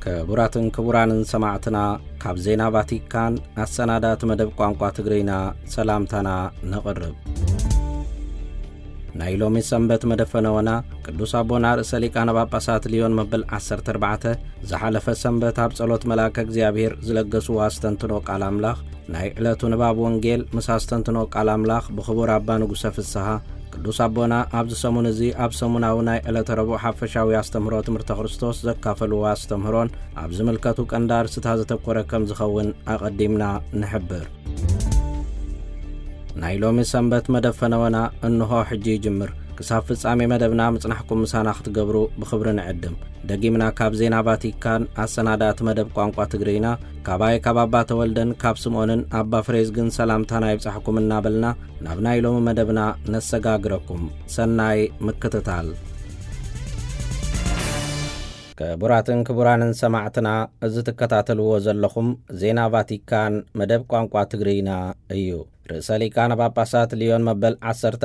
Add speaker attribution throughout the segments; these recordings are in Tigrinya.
Speaker 1: كبراتن كبرانن سماعتنا كاب زينا فاتيكان السنادات مدب قوانقوا تغرينا سلامتنا نقرب نايلومي سنبت مدفنونا قدوس أبونا رساليكانا باباسات ليون مبل 14 زحالف سنبت هابصلوت ملاك اغزيابير زلقسو واستنتنوك على املاخ ناي علتو نباب وانجيل مساستنتنوك على املاخ بخبور عبانو قسف السها قدوس أبونا عبد سمون زي عبد سمون أوناي علت ربو حفشاوي استمهرات مرت خريستوس زكافلو واستمهرون عبد زملكاتو كندار ستهازة بقركم زخون أقدمنا نحبر نايلومي سنبت مدفنونا انهو حجي جمر كساف فصامي مدبنا مصنحكم مسانا ختقبرو بخبر نعدم دقيمنا كاب زينا فاتيكان السنادات مدب قوانقوا تغرينا كاباي كابابا تولدن كاب سمونن أبا فريزغن سلامتانا يبصحكم النابلنا نابنايلومي مدبنا نسقاقركم سناي مكتتال كبراتن كبرانن سماعتنا ازتكتاتلو زلخم زينا فاتيكان مدب قوانقوا تغرينا ايو رساليكانا باباسات ليون مبل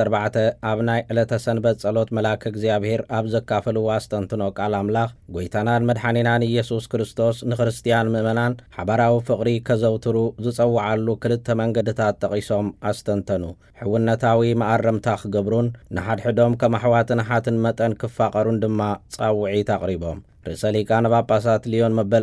Speaker 1: 14 أبناي إلتا سنبت صلوت ملاك اغزيابير أبزكافلو واستنتنوك على أملاخ قويتانان مدحانينان يسوس كريستوس نخرستيان ممنان حبراو فقري كزوترو زصو علو كلت منقدتات تقيسوم أستنتنو حونتاوي مقرمتاخ قبرون نحاد حدوم كمحواتن حاتن متن كفاقرون دما تصاوعي تقريبهم رساليكانا باباسات ليون مبل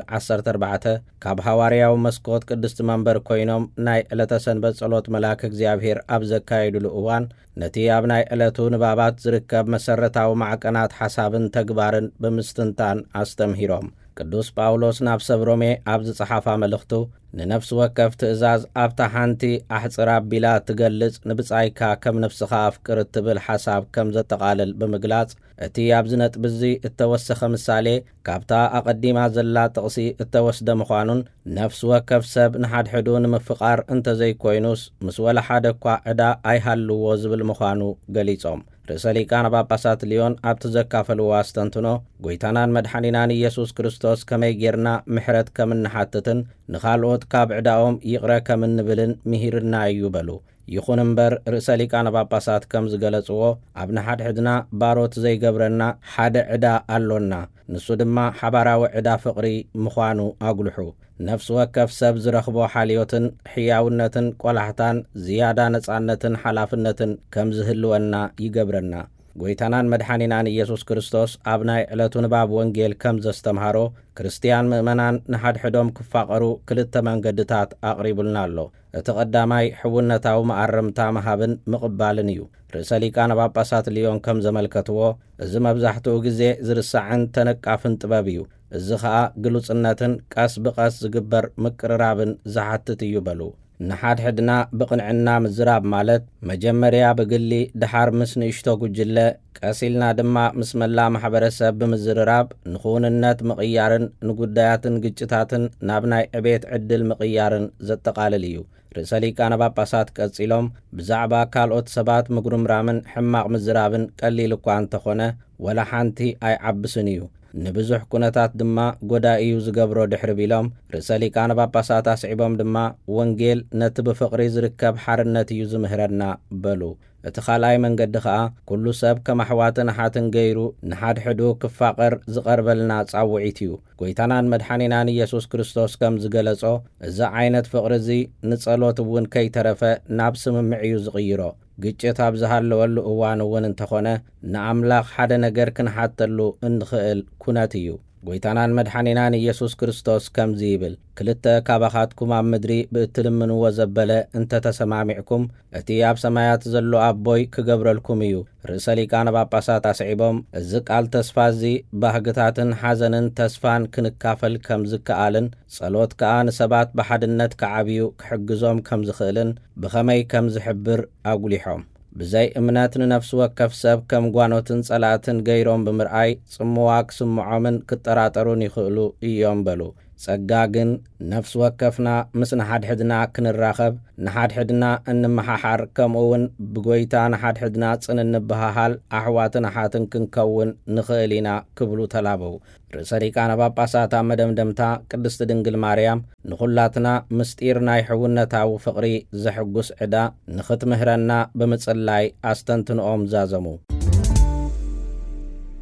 Speaker 1: 14 كاب حوارياو مسكوت قدست منبر كوينوم ناي إلتا سنبت صلوت ملاك اغزيابير أبزكايدو لؤوان نتي أبناي إلتو نبابات زركب مسرتاو معقنات حسابن تقبارن بمستنتان أستمهيروم قدوس باولوس نابس برومي أبز صحافة ملختو ننفس وكف تأزاز أبتا حانتي أحصراب بلا تقلز نبصايكا كم نفسخا أفكر التبل حساب كم زتقالل بمقلاز اتي أبزنت بزي التوسخ مسالي كابتا أقديما زلا تقسي التوسد مخوانون نفس وكف سب نحاد حدون مفقار انت زي كوينوس مسوال حادكوا عدا أي هالو وزب المخوانو قليصوم رساليكانا باباسات ليون أبتزكافلو واستنتنو قويتانان مدحانينان يسوس كريستوس كمي جيرنا محرت كمن نحاتتن نخالوت كاب عداهم يقرأ كمن نبلن مهيرنا يوبلو يخون انبر رساليكانا باباسات كم زغلصو ابن حد حدنا باروت زي قبرنا حد عدا اللونا نسو دما حباراو عدا فقري مخوانو اقلحو نفس وكف سب زرخبو حاليوتن حياونتن قلحتان زيادة نصانتن حلافنتن كم زهلونا يقبرنا قويتانان مدحانينان يسوس كريستوس أبناي علتو نباب وانجيل كم زستمهارو كريستيان مؤمنان نحاد حدوم كفاقرو كلت منقدتات أقريبلنا له اتقداماي حونتاو مقرمتا مهابن مقبالنيو رساليكانا باباسات ليون كم زملكتوو ازي مبزحتو غزي زرسعن تنقافن طبابيو ازي خا قلوصنتن قاس بقاس زقبر مقررابن زحتت يبلو نحاد حدنا بقنعنا مزراب مالت مجمريا بقلي دحار مسن اشتوكو جلة كاسيلنا دما مسم الله محبرسة بمزرراب نخون النات مقيارن نقودياتن قجتاتن نابناي عبيت عدل مقيارن زتقالليو رساليكانا باباسات كاسيلوم بزعبا كالوت سبات مقرم رامن حماق مزرابن قليلكو انتخونه ولا حانتي اي عبسنيو نبزح كونتات دما قدائيو زقبرو دحربيلوم رساليكانا باباسات اسعبهم دما وانجيل نتب فقري زركب حارنتيو زمهرنا بلو اتخالاي من قد خا كل سب كمحواتن حاتن غيرو نحاد حدو كفاقر زقربلنا صاوعيتيو قويتانان مدحانينان يسوس كريستوس كم زغلصو اذا عينت فقرزي نصلوت ون كي ترفه نابسم معيو زغيرو ግጭት አብዛሃለወሉ እዋን ወን እንተኾነ ንአምላኽ ሓደ ነገር ክንሓተሉ እንኽእል ኩነት እዩ ጎይታናን መድኃኒናን ኢየሱስ ክርስቶስ ከምዚ ይብል ክልተ ካባኻትኩም ኣብ ምድሪ ብእትልምንዎ ዘበለ እንተ ተሰማሚዕኩም እቲ ኣብ ሰማያት ዘሎ ኣቦይ ክገብረልኩም እዩ ርእሰ ሊቃነ ጳጳሳት ኣስዒቦም እዚ ቃል ተስፋ እዚ ባህግታትን ሓዘንን ተስፋን ክንካፈል ከም ዝከኣልን ጸሎት ከኣ ንሰባት ብሓድነት ከዓብዩ ክሕግዞም ከም ዝኽእልን ብኸመይ ከም ዝሕብር ኣጉሊሖም بزي امناتن نفس وكف سب كم غوانوتن صلاتن غيروم بمرأي صمواك سمعومن كتراترون يخلو ايوم بلو صقاغن نفس وكفنا مسن حد حدنا كنراخب نحد حدنا ان مححر كمون بغويتا نحد حدنا صنن بهال احواتن حاتن كنكون نخيلينا كبلو تلابو رساليكانا باباساتا مدمدمتا قدست دنگل مريم نخلاتنا مستيرنا يحونتاو فقري زحقس عدا نخت مهرنا بمصلاي استنتن اوم زازمو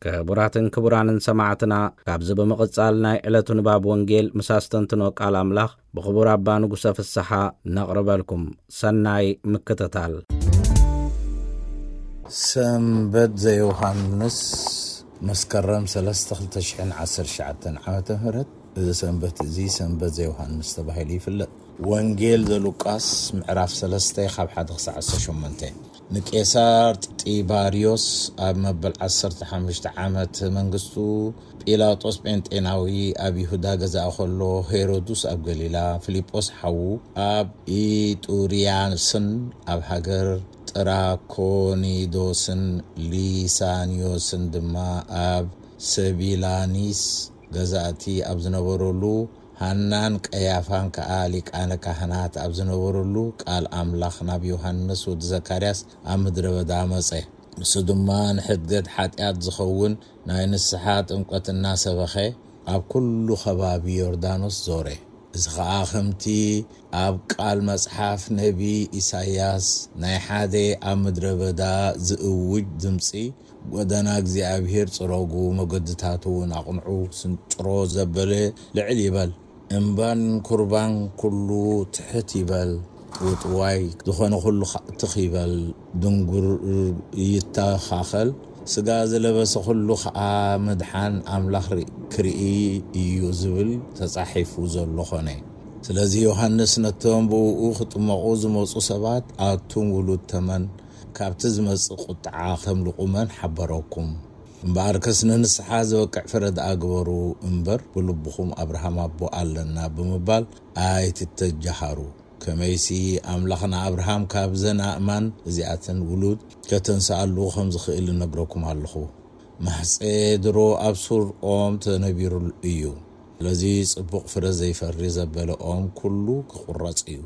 Speaker 1: كبراتن كبرانن سماعتنا كابز بمقصال ناي علتو نباب وانجيل مساستنتنو قال أملاخ بخبر أبانو قصف السحا نقرب لكم سناي مكتتال
Speaker 2: سنبت زي يوحنس مسكرم 3 عامة هرت إذا سنبت زي سنبت زي يوحنس تبهيلي فلت وانجيل ذا لوكاس معراف 3 خاب 1-18 نكيسار تيباريوس مبل 15 عامة منقستو بيلاطوس بنتيناوي أب يهودا غزا خلو هيرودوس أب غليلا فيليبوس حو أب إيتوريانسن أب هاجر تراكونيدوسن ليسانيوسن دما أب سبيلانيس غزاتي أب زنبرولو هنان قيافان كآليك أنا كهنات أبزنورلو قال أملاخ نبي يوحنس ود زكرياس أمدر بدامصه سدمان حدد حاتيات زخون ناين السحات انقت الناس بخي أب كل خبابي يوردانوس زوري إزخا آخمتي أب قال مصحف نبي إساياس ناي حادي أمدر بدا زئوج دمسي ودنا እግዚአብሔር ጽሮጉ መገድታቱ ናቅምዑ ስንጥሮ ዘበለ ልዕል ይበል እምባን ቁርባን ኩሉ ትሕት ይበል ወጥዋይ ዝኾነ ኩሉ ትኺበል ድንጉር ይታኻኸል ስጋ ዘለበሰ ኩሉ ኸኣ መድሓን አምላኽ ክርኢ እዩ ዝብል ተጻሒፉ ዘሎ ኾነ ስለዚህ ዮሐንስ ነቶም ብኡ ኽጥመቑ ዝመፁ ሰባት ኣቱም ውሉድ ተመን كابتز مسقط عاخم لقمان حبركم مباركس ننصح زوقع فرد اغبرو انبر بلبخم ابراهام ابو الله بمبال ايت التجحرو كميسي املاخنا ابراهام كابزنا امان زياتن ولود كتنسالو خمز خيل نبركم هلخو محصدرو ابصر اوم تنبير ايو الذي صبق فرز يفري زبل اوم كله كقرص ايو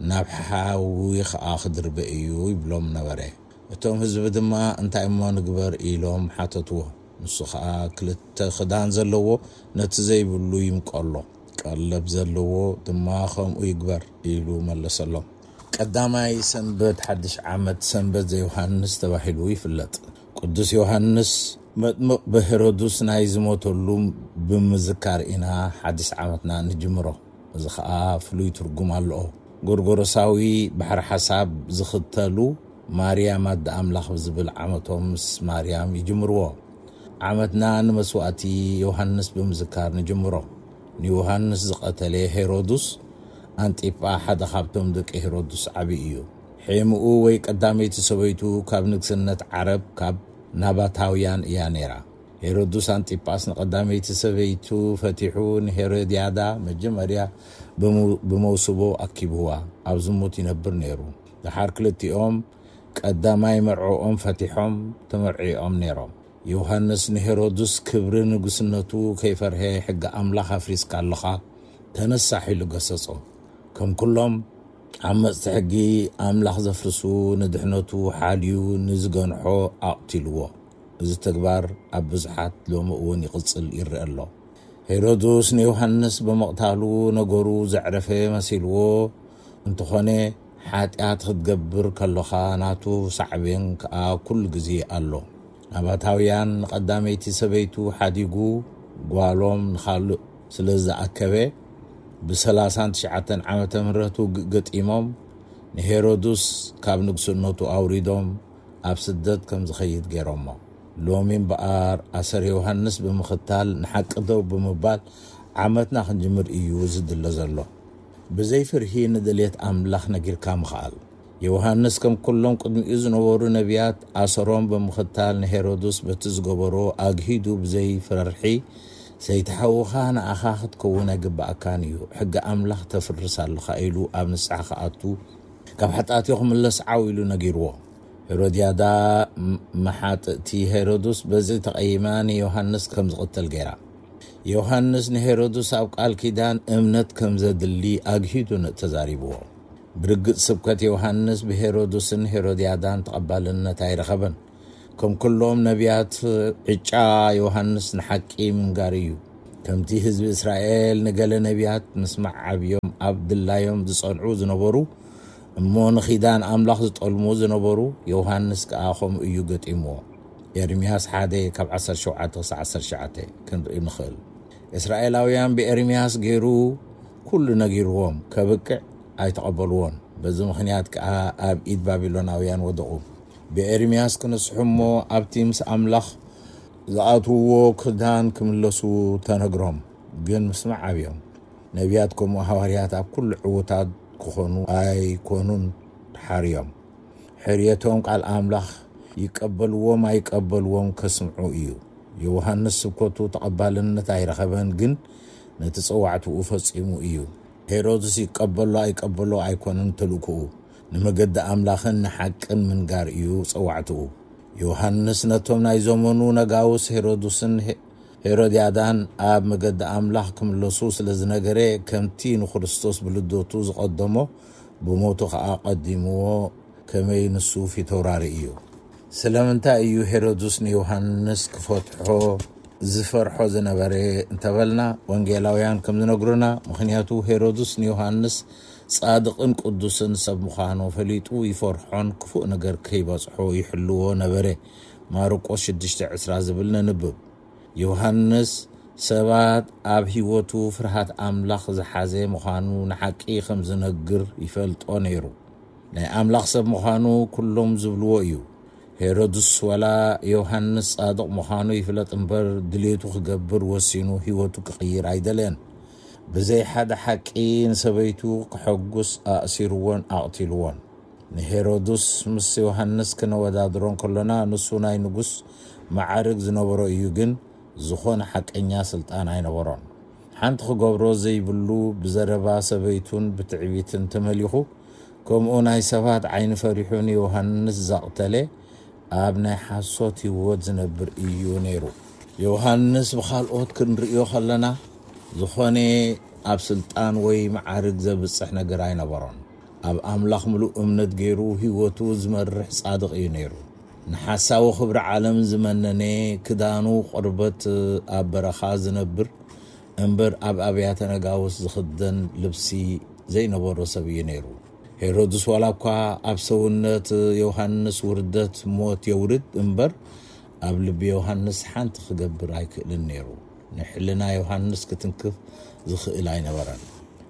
Speaker 2: نبحاوي خاخدر بأيو يبلوم نبره اتوم حزب دما انتاي ما نقبر إيلوم حاتتوه نسخا كلت خدان زلوو نتزي بلو يمقالو قلب زلوو دماخم ويقبر إيلو ملسلو قداماي سنبت 11 عامت سنبت زي يوحنس تباحلو يفلت قدس يوحنس مدمق بهيرودوس نايزموتولو بمذكار إنا 11 عامتنا نجمرو زخا فلو يترقم علو غورغورساوي بحر حساب زختلو ماريام د املاخ زبل عمتهم مريم يجمروا عمتنا نمسواتي يوحنس بمذكار نجمرو يوحنس زقتله هيرودوس انطيبا حدا خابتم دق هيرودوس عبيو حيمو وي قداميت سويتو كاب نكسنت عرب كاب نباتاويان يانيرا هيرودوس انطيباس قداميت سويتو فتحون هيروديادا مجمريا بموسبو أكيبوا أبزموت ينبر نيرو لحار كلتيهم قداماي مرعوهم فتحهم تمرعيهم نيرو يوحنس هيرودوس كبر نقسنتو كيفر هي حق أملاخ فريسك اللخا تنسحي لقصصو كم كلهم عم استحقي أملاخ زفرسو ندحنتو حاليو نزقنحو أقتلوه إذا تكبر أبزحات لوم أوني قصل يرئ الله هيرودوس يوحنس بمقتالو نغورو زعرفه مسيلو انتخونه حاتيات تقبر كلخاناتو صعبين كل غزي الله اباتاويان قداميتي سبيتو حديغو غوالوم خالو سلازا اكبه ب39 عامه مرتو قطيمم هيرودوس كاب نغسنوتو اوريدوم ابسدت كم زخيد غيرمو لومين بقار أسر يوحنس بمختال نحقدو بمبال عامتنا خنجمر إيو زد اللزلو بزي فرهين دليت أملاخ نجير كام خال يوحنس كم كلهم قدم إذن ورو نبيات أسرهم بمختال هيرودوس بتزقبرو أجهدو بزي فرحي سيتحو خانا أخاخت كونا قبا أكانيو حق أملاخ تفرسال خايلو أبن السعخاتو كم حتى يوم اللس عاويلو نجيرو هيروديادا محاتتي هيرودوس بزي تقيماني يوحنس كم زغتل غيرا يوحنس هيرودوس أبقال كيدان امنت كم زدلي أجهدو نتزاريبو برقد سبكت يوحنس بهيرودوسن هيروديادان تقبالنا تايرخبن كم كلهم نبيات عجا يوحنس نحكي من غاريو كم تي حزب إسرائيل نقل نبيات نسمع عبيوم عبد الله يوم دصنعو زنبرو مون خيدان أملاخ زطلمو زنبرو يوحنس كأخم إيو قطيمو ኤርምያስ 1:17-19 ክንርኢ ንኽእል እስራኤላውያን ብኤርምያስ ገይሩ ኩሉ ነጊርዎም ከብቅዕ ኣይተቐበልዎን በዚ ምኽንያት ከዓ ኣብ ኢድ ባቢሎናውያን ወደቑ ብኤርምያስ ክንስሕሞ ኣብቲ ምስ ኣምላኽ ዝኣትውዎ ክዳን ክምለሱ ተነግሮም ግን ምስማዕ ኣብዮም ነቢያት ከምኡ ሃዋርያት ኣብ ኩሉ ዕዉታት ክኾኑ ኣይኮኑን ሓርዮም ሕርየቶም ቃል ኣምላኽ ይቀበልዎም ኣይቀበልዎም ከስምዑ እዩ ዮሐንስ ስብከቱ ተቐባልነት ኣይረኸበን ግን ነቲ ፀዋዕትኡ ፈጺሙ እዩ ሄሮድስ ይቀበሎ ኣይቀበሎ ኣይኮነን ተልእክኡ ንመገዲ ኣምላኽን ንሓቅን ምንጋር እዩ ፀዋዕትኡ ዮሐንስ ነቶም ናይ ዘመኑ ነጋውስ ሄሮድስን ሄሮድያዳን ኣብ መገዲ ኣምላኽ ክምለሱ ስለ ዝነገረ ከምቲ ንክርስቶስ ብልደቱ ዝቐደሞ ብሞቱ ከዓ ቀዲምዎ ከመይ ንሱ ፊተውራሪ እዩ ስለምንታይ እዩ ሄሮድስ ንዮሐንስ ክፈትሖ ዝፈርሖ ዝነበረ እንተበልና ወንጌላውያን ከም ዝነግሩና ምክንያቱ ሄሮድስ ንዮሐንስ ጻድቅን ቅዱስን ሰብ ምዃኑ ፈሊጡ ይፈርሖን ክፉእ ነገር ከይበጽሖ ይሕልዎ ነበረ ማርቆስ 6:20 ዝብል ንንብብ ዮሐንስ ሰባት ኣብ ህይወቱ ፍርሃት ኣምላኽ ዝሓዘ ምዃኑ ንሓቂ ከም ዝነግር ይፈልጦ ነይሩ ናይ ኣምላኽ ሰብ ምዃኑ ኩሎም ዝብልዎ እዩ ሄሮድስ ወላ ዮሐንስ ጻድቅ ምዃኑ ይፍለጥ እምበር ድሌቱ ክገብር ወሲኑ ህይወቱ ክቕይር ኣይደለን ብዘይ ሓደ ሓቂ ንሰበይቱ ክሐጉስ ኣእሲርዎን ኣቕቲልዎን ንሄሮድስ ምስ ዮሐንስ ክነወዳድሮን ከለና ንሱ ናይ ንጉስ ማዕርግ ዝነበሮ እዩ ግን ዝኾነ ሓቀኛ ስልጣን ኣይነበሮን ሓንቲ ክገብሮ ዘይብሉ ብዘረባ ሰበይቱን ብትዕቢትን ተመሊኹ ከምኡ ናይ ሰባት ዓይኒ ፈሪሑን ዮሐንስ ዘቕተለ ኣብ ናይ ሓሶት ህይወት ዝነብር እዩ ነይሩ ዮሐንስ ብኻልኦት ክንርእዮ ከለና ዝኾነ ኣብ ስልጣን ወይ ማዕርግ ዘብጽሕ ነገር ኣይነበሮን ኣብ ኣምላኽ ምሉእ እምነት ገይሩ ህይወቱ ዝመርሕ ጻድቕ እዩ ነይሩ ንሓሳዊ ክብሪ ዓለም ዝመነነ ክዳኑ ቁርበት ኣብ በረኻ ዝነብር እምበር ኣብ ኣብያተ ነጋውስ ዝኽደን ልብሲ ዘይነበሮ ሰብ እዩ ነይሩ ሄሮድስ ወላ እኳ ኣብ ሰውነት ዮሐንስ ውርደት ሞት የውርድ እምበር ኣብ ልቢ ዮሐንስ ሓንቲ ክገብር ኣይክእልን ነይሩ ንሕልና ዮሐንስ ክትንክፍ ዝኽእል ኣይነበረን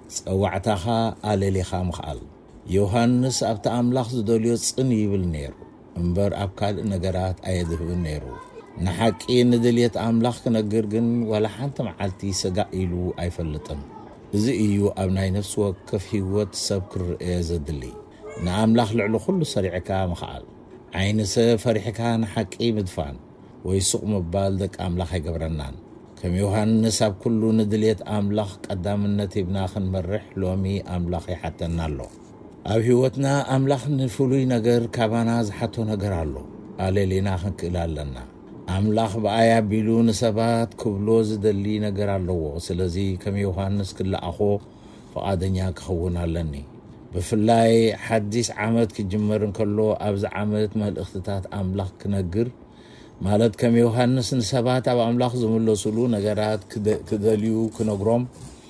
Speaker 2: ፀዋዕታኻ ኣለሌኻ ምኽኣል ዮሐንስ ኣብቲ ኣምላኽ ዝደልዮ ጽን ይብል ነይሩ እምበር ኣብ ካልእ ነገራት ኣየድህብን ነይሩ ንሓቂ ንድልየት ኣምላኽ ክነግር ግን ወላ ሓንቲ መዓልቲ ሰጋእ ኢሉ ኣይፈልጥን እዚ እዩ ኣብ ናይ ነፍሲ ወከፍ ህይወት ሰብ ክርአ ዘድሊ ንኣምላኽ ልዕሊ ኩሉ ሰሪዕካ ምኽኣል ዓይኒ ሰብ ፈሪሕካ ንሓቂ ምድፋን ወይ ሱቕ ምባል ደቂ ኣምላኽ ኣይገብረናን ከም ዮሐንስ ኣብ ኩሉ ንድልየት ኣምላኽ ቀዳምነት ሂብና ክንመርሕ ሎሚ ኣምላኽ ይሓተና ኣሎ ኣብ ህይወትና ኣምላኽ ንፍሉይ ነገር ካባና ዝሓቶ ነገር ኣሎ ኣለሌና ክንክእል ኣለና ኣምላኽ ብኣያ ቢሉ ንሰባት ክብሎ ዝደሊ ነገር ኣለዎ ስለዚ ከም ዮሐንስ ክለኣኾ ፈቓደኛ ክኸውን ኣለኒ ብፍላይ ሓዲስ ዓመት ክጅመር እንከሎ ኣብዚ ዓመት መልእኽትታት ኣምላኽ ክነግር ማለት ከም ዮሐንስ ንሰባት ኣብ ኣምላኽ ዝምለሱሉ ነገራት ክደልዩ ክነግሮም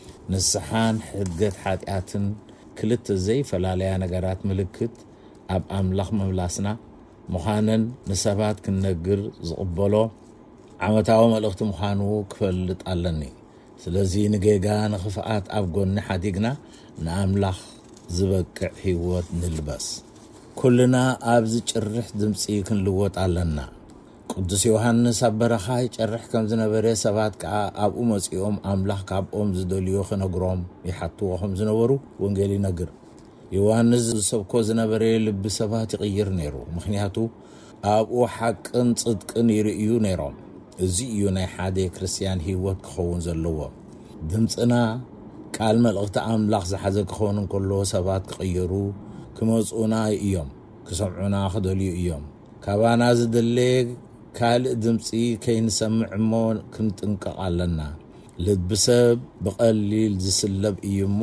Speaker 2: ንስሓን ሕድገት ሓጢኣትን ክልተ ዘይፈላለያ ነገራት ምልክት ኣብ ኣምላኽ መምላስና ምዃነን ንሰባት ክነግር ዝቕበሎ ዓመታዊ መልእኽቲ ምዃኑ ክፈልጥ ኣለኒ ስለዚ ንጌጋ ንኽፍኣት ኣብ ጎኒ ሓዲግና ንኣምላኽ ዝበቅዕ ህይወት ንልበስ ኩልና ኣብ ዝጭርሕ ድምፂ ክንልወጥ ኣለና ቅዱስ ዮሐንስ ኣብ በረኻ ይጨርሕ ከም ዝነበረ ሰባት ከዓ ኣብኡ መጺኦም ኣምላኽ ካብኦም ዝደልዮ ክነግሮም ይሓትዎ ከም ዝነበሩ ወንጌል ይነግር ዮሐንስ ዝሰብኮ ዝነበረ ልቢ ሰባት ይቕይር ነይሩ ምክንያቱ ኣብኡ ሓቅን ጽድቅን ይርእዩ ነይሮም እዚ እዩ ናይ ሓደ ክርስቲያን ህይወት ክኸውን ዘለዎ ድምፅና ቃል መልእኽቲ ኣምላኽ ዝሓዘ ክኸውን እንከሎ ሰባት ክቕየሩ ክመፁና እዮም ክሰምዑና ክደልዩ እዮም ካባና ዝደለ ካልእ ድምፂ ከይንሰምዕ እሞ ክንጥንቀቕ ኣለና ልቢ ሰብ ብቐሊል ዝስለብ እዩ እሞ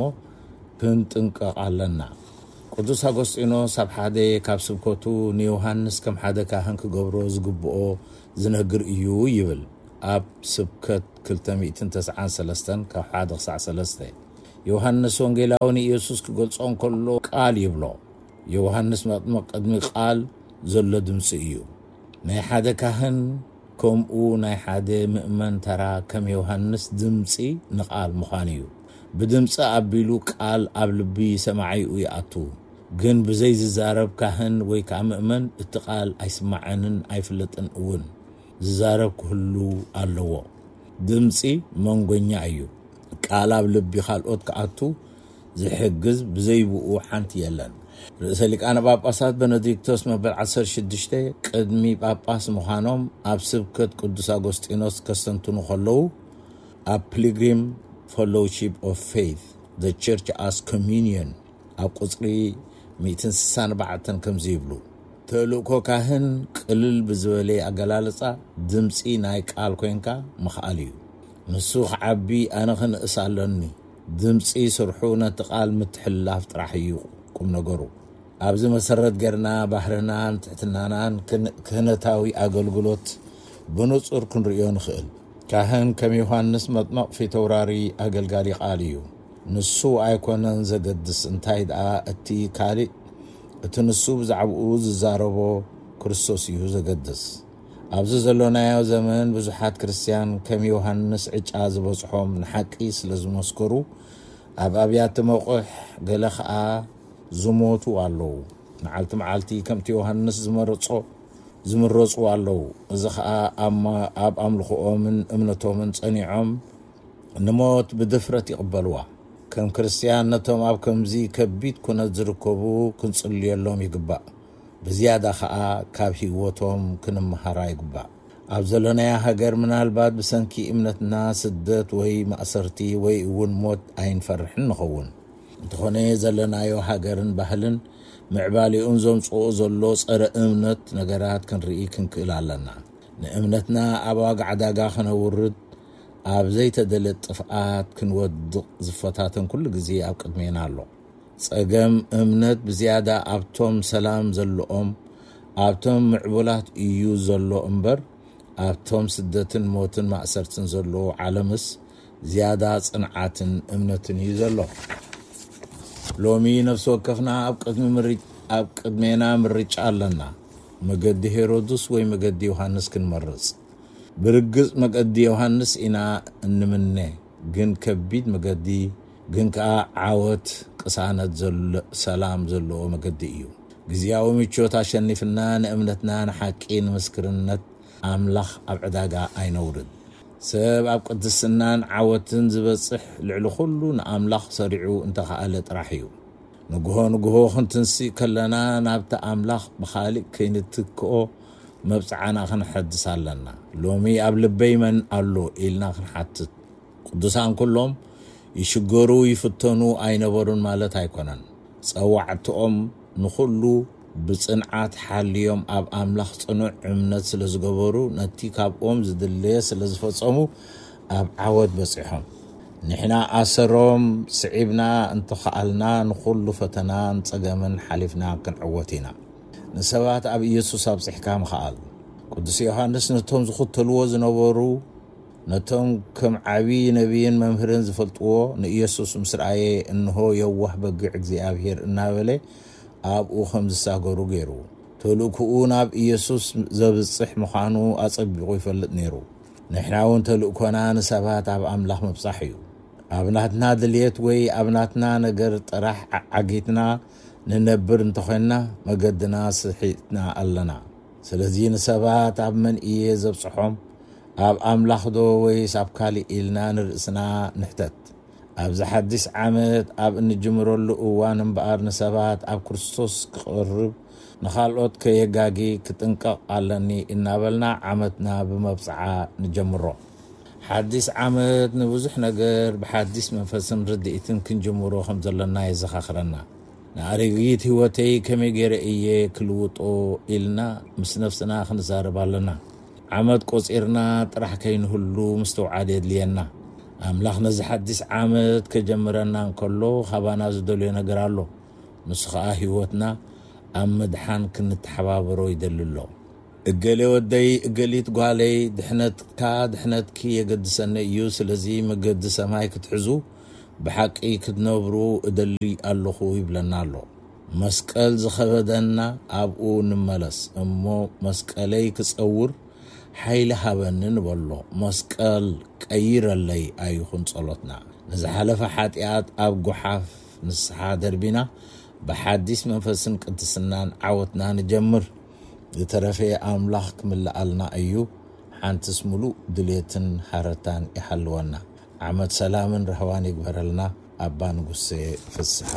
Speaker 2: ክንጥንቀቕ ኣለና ቅዱስ ኣጎስጢኖስ ኣብ ሓደ ካብ ስብከቱ ንዮሐንስ ከም ሓደ ካህን ክገብሮ ዝግብኦ ዝነግር እዩ ይብል ኣብ ስብከት 293 ካብ 1-3 ዮሐንስ ወንጌላዊ ንኢየሱስ ክገልጾ እንከሎ ቃል ይብሎ ዮሐንስ መጥምቅ ቅድሚ ቃል ዘሎ ድምፂ እዩ ናይ ሓደ ካህን ከምኡ ናይ ሓደ ምእመን ተራ ከም ዮሃንስ ድምፂ ንቃል ምዃን እዩ ብድምፂ ኣቢሉ ቃል ኣብ ልቢ ሰማዒኡ ይኣቱ ግን ብዘይ ዝዛረብ ካህን ወይ ከዓ ምእመን እቲ ቃል ኣይስማዐንን ኣይፍለጥን እውን ዝዛረብ ክህሉ ኣለዎ ድምፂ መንጎኛ እዩ ቃል ኣብ ልቢ ካልኦት ክኣቱ ዝሕግዝ ብዘይብኡ ሓንቲ የለን ርእሰ ሊቃነ ጳጳሳት ቤኔዲክቶስ መበል 16 ቅድሚ ጳጳስ ምዃኖም ኣብ ስብከት ቅዱስ አጎስጢኖስ ከስተንትኑ ከለዉ ኣብ ፒልግሪም fellowship of faith the church as communion ኣብ ቁጽሪ 164 ከም ዝብሉ ተልእኮ ካህን ቅልል ብዝበለ ኣገላልጻ ድምፂ ናይ ቃል ኮይንካ ምኽኣል እዩ ንሱ ክዓቢ ኣነ ክንእስ ኣለኒ ድምፂ ስርሑ ነቲ ቃል ምትሕልላፍ ጥራሕ እዩ ቁም ነገሩ ኣብዚ መሰረት ገርና ባህርናን ትሕትናናን ክህነታዊ ኣገልግሎት ብንጹር ክንሪኦ ንኽእል ካህን ከም ዮሃንስ መጥምቕ ፊተውራሪ ኣገልጋሊ ቃል እዩ ንሱ ኣይኮነን ዘገድስ እንታይ ደኣ እቲ ካልእ እቲ ንሱ ብዛዕባኡ ዝዛረቦ ክርስቶስ እዩ ዘገድስ ኣብዚ ዘለናዮ ዘመን ብዙሓት ክርስቲያን ከም ዮሃንስ ዕጫ ዝበጽሖም ንሓቂ ስለ ዝመስከሩ ኣብ ኣብያተ መቑሕ ገለ ከዓ ዝሞቱ ኣለዉ መዓልቲ መዓልቲ ከምቲ ዮሃንስ ዝምረፁ ኣለዉ እዚ ከዓ ኣብ ኣምልኾኦምን እምነቶምን ጸኒዖም ንሞት ብድፍረት ይቕበልዋ ከም ክርስቲያን ነቶም ኣብ ከምዚ ከቢድ ኩነት ዝርከቡ ክንጽልየሎም ይግባእ ብዝያዳ ከዓ ካብ ህይወቶም ክንመሃራ ይግባእ ኣብ ዘለናያ ሃገር ምናልባት ብሰንኪ እምነትና ስደት ወይ ማእሰርቲ ወይ እውን ሞት ኣይንፈርሕን ንኸውን እንተኾነ ዘለናዮ ሃገርን ባህልን ምዕባሊኡን ዘምጽኦ ዘሎ ጸረ እምነት ነገራት ክንርኢ ክንክእል ኣለና ንእምነትና ኣብ ዋጋዕ ዕዳጋ ክነውርድ ኣብ ዘይተደለ ጥፍኣት ክንወድቕ ዝፈታትን ኩሉ ግዜ ኣብ ቅድሜና ኣሎ ጸገም እምነት ብዝያዳ ኣብቶም ሰላም ዘለኦም ኣብቶም ምዕቡላት እዩ ዘሎ እምበር ኣብቶም ስደትን ሞትን ማእሰርትን ዘሎ ዓለምስ ዝያዳ ጽንዓትን እምነትን እዩ ዘሎ ሎሚ ነፍሲ ወከፍና ኣብ ቅድሜና ምርጫ ኣለና መገዲ ሄሮድስ ወይ መገዲ ዮሃንስ ክንመርጽ ብርግጽ መገዲ ዮሃንስ ኢና እንምነ ግን ከቢድ መገዲ ግን ከዓ ዓወት ቅሳነት ሰላም ዘለዎ መገዲ እዩ ግዝያዊ ምቾት ኣሸኒፍና ንእምነትና ንሓቂ ንምስክርነት ኣምላኽ ኣብ ዕዳጋ ኣይነውርድ ሰብ ኣብ ቅድስናን ዓወትን ዝበጽሕ ልዕሊ ኩሉ ንኣምላኽ ሰሪዑ እንተኸኣለ ጥራሕ እዩ ንግሆ ክንትንሲ ከለና ናብቲ ኣምላኽ ብኻሊእ ከይንትክኦ መብጽዓና ክንሐድስ ኣለና ሎሚ ኣብ ልበይ መን ኣሎ ኢልና ክንሓትት ቅዱሳን ኩሎም ይሽገሩ ይፍተኑ ኣይነበሩን ማለት ኣይኮነን ጸዋዕትኦም ንኹሉ ብጽንዓት ሓልዮም ኣብ ኣምላኽ ጽኑዕ እምነት ስለ ዝገበሩ ነቲ ካብኦም ዝድለየ ስለ ዝፈጸሙ ኣብ ዓወት በጺሖም ንሕና ኣሰሮም ስዒብና እንተኸኣልና ንኹሉ ፈተናን ጸገምን ሓሊፍና ክንዕወት ኢና ንሰባት ኣብ ኢየሱስ ኣብጽሕካ ምኽኣል ቅዱስ ዮሃንስ ነቶም ዝኽተልዎ ዝነበሩ ነቶም ከም ዓብዪ ነቢይን መምህርን ዝፈልጥዎ ንኢየሱስ ምስ ረኣየ እንሆ የዋህ በጊዕ እግዚኣብሔር እናበለ ኣብኡ ከም ዝሳገሩ ገይሩ ተልእክኡ ናብ ኢየሱስ ዘብጽሕ ምዃኑ ኣጸቢቑ ይፈልጥ ነይሩ ንሕና እውን ተልእኮና ንሰባት ኣብ ኣምላኽ ምብጻሕ እዩ ኣብ ናትና ድልየት ወይ ኣብ ናትና ነገር ጥራሕ ዓጊትና ንነብር እንተኾይንና መገድና ስሒትና ኣለና ስለዚ ንሰባት ኣብ መን እየ ዘብጽሖም ኣብ ኣምላኽ ዶ ወይስ ኣብ ካሊእ ኢልና ንርእስና ንሕተት ኣብዚ ሓድሽ ዓመት ኣብ እንጅምረሉ እዋን እምበኣር ንሰባት ኣብ ክርስቶስ ክቐርብ ንኻልኦት ከየጋጊ ክጥንቀቕ ኣለኒ እናበልና ዓመትና ብመብጽዓ ንጀምሮ ሓድሽ ዓመት ንብዙሕ ነገር ብሓድሽ መንፈስን ርድኢትን ክንጅምሮ ከም ዘለና የዘኻኽረና ንኣረጊት ህይወተይ ከመይ ገይረ እየ ክልውጦ ኢልና ምስ ነፍስና ክንዛረብ ኣለና ዓመት ቆፂርና ጥራሕ ከይንህሉ ምስተውዓድ የድልየና ኣምላኽ ነዚ ሓድሽ ዓመት ከጀምረና እንከሎ ኻባና ዝደልዮ ነገር ኣሎ ንሱ ከዓ ህይወትና ኣብ መድሓን ክንተሓባበሮ ይደልሎ እገሌ ወደይ እገሊት ጓለይ ድሕነትኪ የገድሰኒ እዩ ስለዚ መገዲ ሰማይ ክትሕዙ ብሓቂ ክትነብሩ እደሊ ኣለኹ ይብለና ኣሎ መስቀል ዝኸበደና ኣብኡ ንመለስ እሞ መስቀለይ ክጸውር ሓይሊ ሃበኒ ንበሎ መስቀል ቀይረለይ ኣይኹን ጸሎትና ንዝሓለፈ ሓጢኣት ኣብ ጉሓፍ ንስሓ ደርቢና ብሓዲስ መንፈስን ቅድስናን ዓወትና ንጀምር ዝተረፈ ኣምላኽ ክምልኣልና እዩ ሓንትስ ሙሉእ ድልየትን ሓረታን ይሓልወና ዓመት ሰላምን ረህዋን ይግበረልና ኣባ ንጉሴ ፍስሓ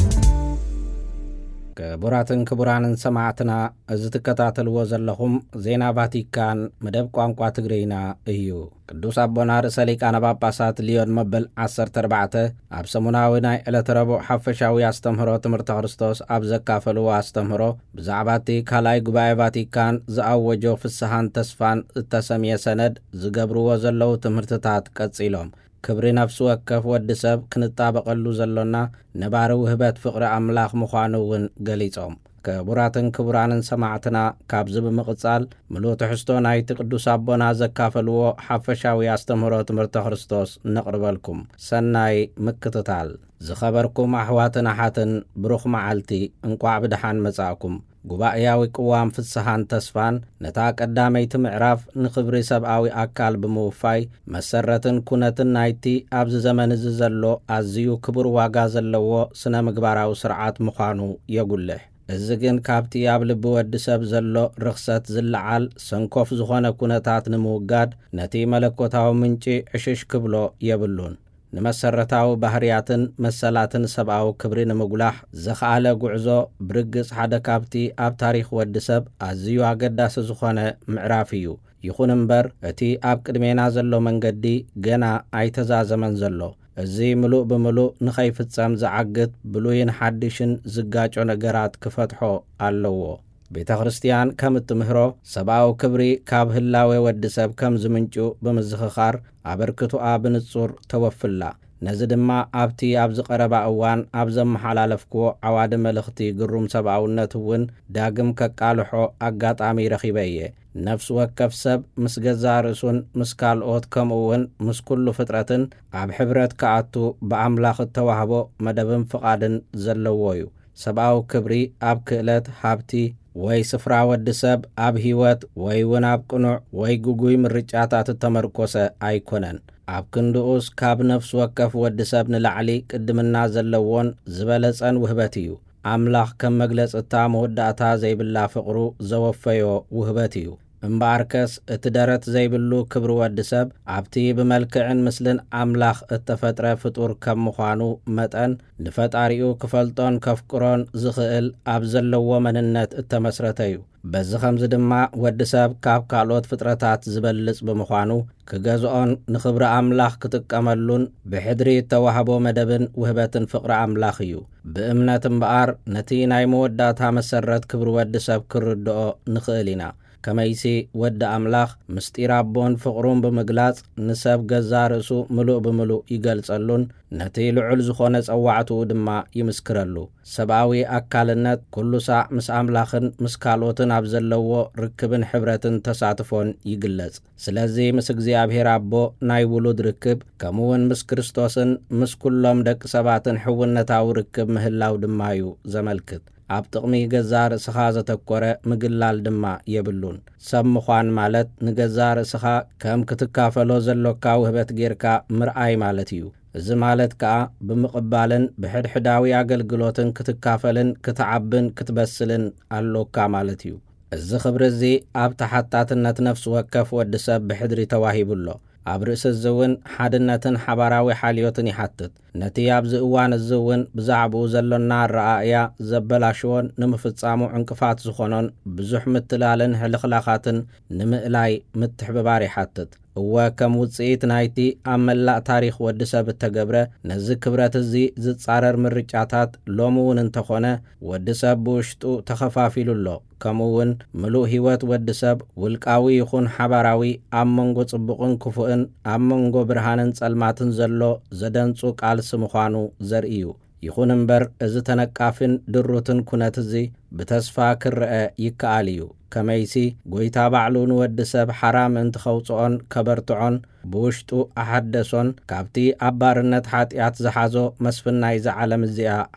Speaker 1: ክቡራትን ክቡራንን ሰማዕትና እዚ ትከታተልዎ ዘለኹም ዜና ቫቲካን መደብ ቋንቋ ትግርኛ እዩ። ቅዱስ ኣቦና ርእሰ ሊቃነ ጳጳሳት ሊዮን መበል 14 ኣብ ሰሙናዊ ናይ ዕለተ ረቡዕ ሓፈሻዊ ኣስተምህሮ ትምህርቲ ክርስቶስ ኣብ ዘካፈልዎ ኣስተምህሮ ብዛዕባ እቲ ካልኣይ ጉባኤ ቫቲካን ዝኣወጆ ፍስሓን ተስፋን እተሰምየ ሰነድ ዝገብርዎ ዘለዉ ትምህርትታት ቀጺሎም ክብሪ ነፍሲ ወከፍ ወዲ ሰብ ክንጣበቐሉ ዘሎና ነባሪ ውህበት ፍቕሪ ኣምላኽ ምዃኑ እውን ገሊጾም። ክቡራትን ክቡራንን ሰማዕትና ካብዚ ብምቕጻል ምሉእ ትሕዝቶ ናይቲ ቅዱስ ኣቦና ዘካፈልዎ ሓፈሻዊ ኣስተምህሮ ትምህርቲ ክርስቶስ ነቕርበልኩም። ሰናይ ምክትታል። ዝኸበርኩም ኣሕዋትን ኣሓትን ብሩኽ መዓልቲ እንቋዕ ብድሓን መጻእኩም። ጉባኤያዊ ቅዋም ፍስሓን ተስፋን ነታ ቀዳመይቲ ምዕራፍ ንኽብሪ ሰብኣዊ ኣካል ብምውፋይ መሰረትን ኩነትን ናይቲ ኣብዚ ዘመን እዚ ዘሎ ኣዝዩ ክቡር ዋጋ ዘለዎ ስነ ምግባራዊ ስርዓት ምዃኑ የጉልሕ። እዚ ግን ካብቲ ኣብ ልቢ ወዲ ሰብ ዘሎ ርኽሰት ዝለዓል ሰንኮፍ ዝኾነ ኩነታት ንምውጋድ ነቲ መለኮታዊ ምንጪ ዕሽሽ ክብሎ የብሉን። ንመሰረታዊ ባህርያትን መሰላትን ሰብኣዊ ክብሪ ንምጉላሕ ዘኸኣለ ጉዕዞ ብርግጽ ሓደ ካብቲ ኣብ ታሪኽ ወዲ ሰብ ኣዝዩ ኣገዳሲ ዝኾነ ምዕራፍ እዩ። ይኹን እምበር እቲ ኣብ ቅድሜና ዘሎ መንገዲ ገና ኣይተዛዘመን ዘሎ። እዚ ምሉእ ብምሉእ ንኸይፍጸም ዝዓግት ብሉይን ሓድሽን ዝጋጮ ነገራት ክፈትሖ ኣለዎ። ቤተ ክርስቲያን ከም እትምህሮ ሰብኣዊ ክብሪ ካብ ህላዌ ወዲ ሰብ ከም ዝምንጩ ብምዝኽኻር ኣበርክቱኣ ብንጹር ተወፍላ። ነዚ ድማ ኣብቲ ኣብ ዝቐረባ እዋን ኣብ ዘመሓላለፍክዎ ዓዋዲ መልእኽቲ ግሩም ሰብኣውነት እውን ዳግም ከቃልሖ ኣጋጣሚ ረኺበ እየ። ነፍሲ ወከፍ ሰብ ምስ ገዛ ርእሱን ምስ ካልኦት ከምኡውን ምስ ኩሉ ፍጥረትን ኣብ ሕብረት ከኣቱ ብኣምላኽ እተዋህቦ መደብን ፍቓድን ዘለዎ እዩ። ሰብኣዊ ክብሪ ኣብ ክእለት ሃብቲ ወይ ስፍራ ወዲ ሰብ ኣብ ህይወት ወይ እውን ኣብ ቅኑዕ ወይ ጉጉይ ምርጫታት እተመርኮሰ ኣይኮነን። ኣብ ክንድኡስ ካብ ነፍሲ ወከፍ ወዲ ሰብ ንላዕሊ ቅድምና ዘለዎን ዝበለጸን ውህበት እዩ። ኣምላኽ ከም መግለጽ እታ መወዳእታ ዘይብላ ፍቕሩ ዘወፈዮ ውህበት እዩ። እምበኣርከስ እቲ ደረት ዘይብሉ ክብሪ ወዲ ሰብ ኣብቲ ብመልክዕን ምስልን ኣምላኽ እተፈጥረ ፍጡር ከም ምዃኑ መጠን ንፈጣሪኡ ክፈልጦን ከፍቅሮን ዝኽእል ኣብ ዘለዎ መንነት እተመስረተ እዩ። በዚ ኸምዚ ድማ ወዲ ሰብ ካብ ካልኦት ፍጥረታት ዝበልጽ ብምዃኑ ክገዝኦን ንኽብሪ ኣምላኽ ክጥቀመሉን ብሕድሪ እተዋህቦ መደብን ውህበትን ፍቕሪ ኣምላኽ እዩ። ብእምነት እምበኣር ነቲ ናይ መወዳእታ መሰረት ክብሪ ወዲ ሰብ ክርድኦ ንኽእል ኢና። ከመይሲ ወዲ ኣምላኽ ምስጢር ኣቦን ፍቕሩን ብምግላጽ ንሰብ ገዛ ርእሱ ምሉእ ብምሉእ ይገልጸሉን ነቲ ልዑል ዝኾነ ጸዋዕትኡ ድማ ይምስክረሉ። ሰብኣዊ ኣካልነት ኩሉ ሳዕ ምስ ኣምላኽን ምስ ካልኦትን ኣብ ዘለዎ ርክብን ሕብረትን ተሳትፎን ይግለጽ። ስለዚ ምስ እግዚኣብሔር ኣቦ ናይ ውሉድ ርክብ ከምኡውን ምስ ክርስቶስን ምስ ኩሎም ደቂ ሰባትን ሕውነታዊ ርክብ ምህላው ድማ እዩ ዘመልክት። ኣብ ጥቕሚ ገዛ ርእስኻ ዘተኰረ ምግላል ድማ የብሉን። ሰብ ምዃን ማለት ንገዛ ርእስኻ ከም ክትካፈሎ ዘሎካ ውህበት ጌርካ ምርኣይ ማለት እዩ። እዚ ማለት ከዓ ብምቕባልን ብሕድሕዳዊ ኣገልግሎትን ክትካፈልን ክትዓብን ክትበስልን ኣሎካ ማለት እዩ። እዚ ኽብሪ እዚ ኣብ ተሓታትነት ነፍሲ ወከፍ ወዲ ሰብ ብሕድሪ ተዋሂቡሎ። ኣብ ርእሲ እዚ እውን ሓድነትን ሓባራዊ ሓልዮትን ይሓትት። ነቲ ኣብዚ እዋን እዚ እውን ብዛዕባኡ ዘሎና ረኣእያ ዘበላሽዎን ንምፍጻሙ ዕንቅፋት ዝኾኖን ብዙሕ ምትላልን ሕልኽላኻትን ንምእላይ ምትሕብባር ይሓትት። እወ ከም ውፅኢት ናይቲ ኣብ መላእ ታሪኽ ወዲ ሰብ እተገብረ ነዚ ክብረት እዚ ዝጻረር ምርጫታት ሎሚ እውን እንተኾነ ወዲ ሰብ ብውሽጡ ተኸፋፊሉ ኣሎ። ከምኡውን ምሉእ ህይወት ወዲ ሰብ ውልቃዊ ይኹን ሓባራዊ ኣብ መንጎ ጽቡቕን ክፉእን ኣብ መንጎ ብርሃንን ጸልማትን ዘሎ ዘደንጹ ቃልሲ ምዃኑ ዘርኢ እዩ። ይኹን እምበር እዚ ተነቃፍን ድሩትን ኩነት እዚ ብተስፋ ክርአ ይከኣል እዩ። ከመይሲ ጐይታ ባዕሉ ንወዲ ሰብ ሓራም እንትኸውፅኦን ከበርትዖን ብውሽጡ ኣሓደሶን ካብቲ ኣብ ባርነት ሓጢኣት ዝሓዞ መስፍናይ ዝዓለም እዚኣ